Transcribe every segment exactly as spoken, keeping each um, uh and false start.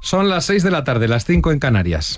Son las seis de la tarde, las cinco en Canarias.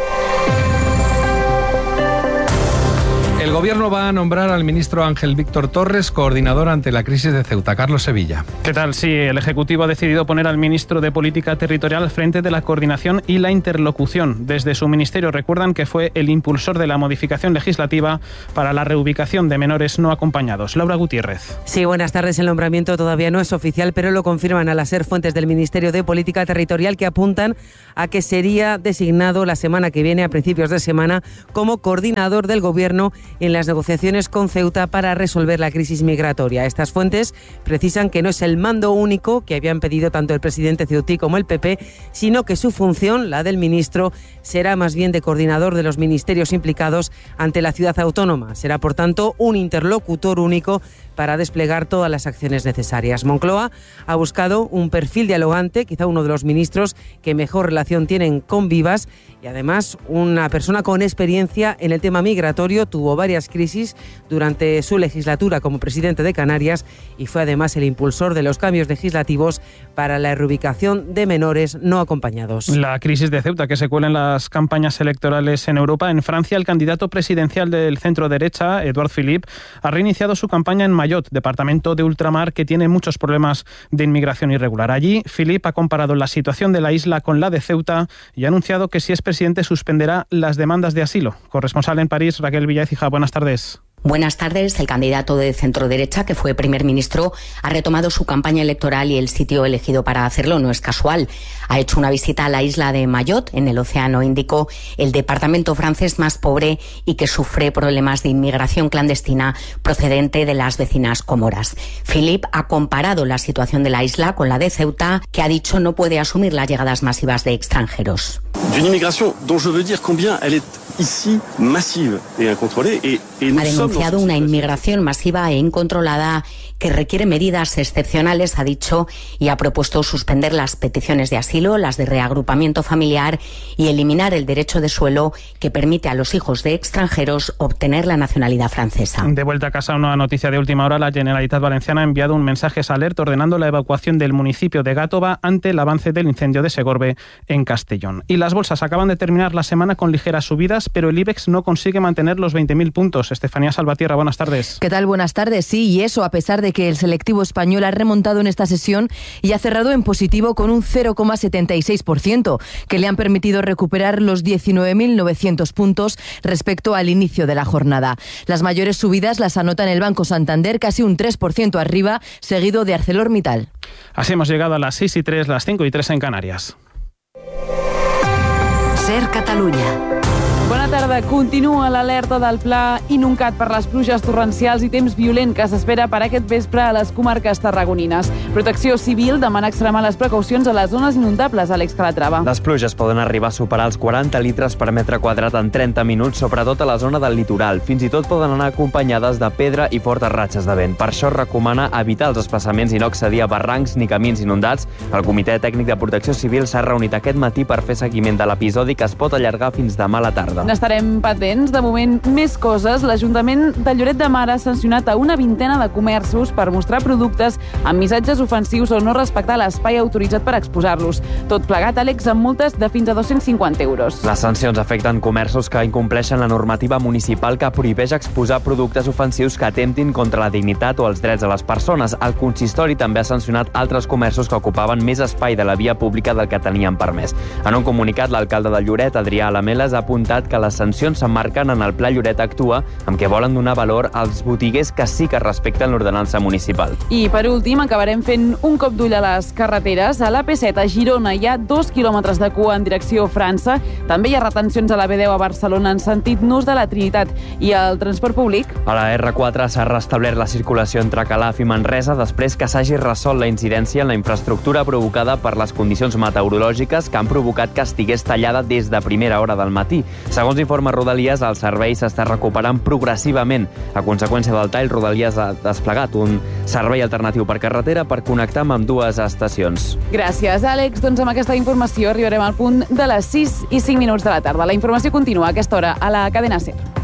El Gobierno va a nombrar al ministro Ángel Víctor Torres coordinador ante la crisis de Ceuta. Carlos Sevilla. ¿Qué tal? Sí, el Ejecutivo ha decidido poner al ministro de Política Territorial al frente de la coordinación y la interlocución. Desde su ministerio recuerdan que fue el impulsor de la modificación legislativa para la reubicación de menores no acompañados. Laura Gutiérrez. Sí, buenas tardes. El nombramiento todavía no es oficial, pero lo confirman al ser fuentes del Ministerio de Política Territorial que apuntan a que sería designado la semana que viene, a principios de semana, como coordinador del Gobierno en las negociaciones con Ceuta para resolver la crisis migratoria. Estas fuentes precisan que no es el mando único que habían pedido tanto el presidente ceutí como el P P, sino que su función, la del ministro, será más bien de coordinador de los ministerios implicados ante la ciudad autónoma. Será, por tanto, un interlocutor único para desplegar todas las acciones necesarias. Moncloa ha buscado un perfil dialogante, quizá uno de los ministros que mejor relación tienen con Vivas, y además una persona con experiencia en el tema migratorio. Tuvo varias crisis durante su legislatura como presidente de Canarias y fue además el impulsor de los cambios legislativos para la reubicación de menores no acompañados. La crisis de Ceuta que se cuela en las campañas electorales en Europa. En Francia, el candidato presidencial del centro derecha, Edouard Philippe, ha reiniciado su campaña en Mayotte, departamento de ultramar que tiene muchos problemas de inmigración irregular. Allí, Philippe ha comparado la situación de la isla con la de Ceuta y ha anunciado que si es presidente suspenderá las demandas de asilo. Corresponsal en París, Raquel Villaécija, buenas tardes. Buenas tardes. El candidato de centro-derecha, que fue primer ministro, ha retomado su campaña electoral y el sitio elegido para hacerlo no es casual. Ha hecho una visita a la isla de Mayotte, en el Océano Índico, el departamento francés más pobre y que sufre problemas de inmigración clandestina procedente de las vecinas Comoras. Philippe ha comparado la situación de la isla con la de Ceuta, que ha dicho no puede asumir las llegadas masivas de extranjeros. D'une inmigración dont je veux dire combien elle est ici massive et incontrôlée et, et ha denunciado una inmigración masiva e incontrolada que requiere medidas excepcionales, ha dicho, y ha propuesto suspender las peticiones de asilo, las de reagrupamiento familiar y eliminar el derecho de suelo que permite a los hijos de extranjeros obtener la nacionalidad francesa. De vuelta a casa, una noticia de última hora. La Generalitat Valenciana ha enviado un mensaje alerta ordenando la evacuación del municipio de Gàtova ante el avance del incendio de Segorbe en Castellón. Y las bolsas acaban de terminar la semana con ligeras subidas, pero el IBEX no consigue mantener los veinte mil puntos. Estefanía Salvatierra, buenas tardes. ¿Qué tal? Buenas tardes. Sí, y eso a pesar de que el selectivo español ha remontado en esta sesión y ha cerrado en positivo con un cero coma setenta y seis por ciento, que le han permitido recuperar los diecinueve mil novecientos puntos respecto al inicio de la jornada. Las mayores subidas las anota en el Banco Santander, casi un tres por ciento arriba, seguido de ArcelorMittal. Así hemos llegado a las seis y tres, las cinco y tres en Canarias. Ser Catalunya. Bona tarda. Continua l'alerta del Pla Inuncat per les pluges torrencials i temps violent que s'espera per aquest vespre a les comarques tarragonines. Protecció Civil demana extremar les precaucions a les zones inundables, Àlex Calatrava. Les pluges poden arribar a superar els quaranta litres per metre quadrat en trenta minuts, sobretot a la zona del litoral. Fins i tot poden anar acompanyades de pedra i fortes ratxes de vent. Per això es recomana evitar els desplaçaments i no accedir a barrancs ni camins inundats. El Comitè Tècnic de Protecció Civil s'ha reunit aquest matí per fer seguiment de l'episodi que es pot allargar fins demà a la tarda. N'estarem patents. De moment, més coses. L'Ajuntament de Lloret de Mar ha sancionat a una vintena de comerços per mostrar productes amb missatges ofensius o no respectar l'espai autoritzat per exposar-los. Tot plegat, Àlex, amb multes de fins a dos-cents cinquanta euros. Les sancions afecten comerços que incompleixen la normativa municipal que prohibeix exposar productes ofensius que atemptin contra la dignitat o els drets de les persones. El consistori també ha sancionat altres comerços que ocupaven més espai de la via pública del que tenien permès. En un comunicat, l'alcalde de Lloret, Adrià Alameles, ha apuntat que les sancions s'emmarquen en el Pla Lloret Actua, amb què volen donar valor als botiguers que sí que respecten l'ordenança municipal. I per últim, acabarem fent un cop d'ull a les carreteres. A l'A P set a Girona hi ha dos quilòmetres de cua en direcció França. També hi ha retencions a la B deu a Barcelona en sentit Nus de la Trinitat. I al transport públic? A la R quatre s'ha restablert la circulació entre Calaf i Manresa després que s'hagi resolt la incidència en la infraestructura provocada per les condicions meteorològiques que han provocat que estigués tallada des de primera hora del matí. Segons informa Rodalies, el servei s'està recuperant progressivament. A conseqüència del tall, Rodalies ha desplegat un servei alternatiu per carretera per connectar amb dues estacions. Gràcies, Àlex. Doncs amb aquesta informació arribarem al punt de les sis i cinc minuts de la tarda. La informació continua a aquesta hora a la cadena SER.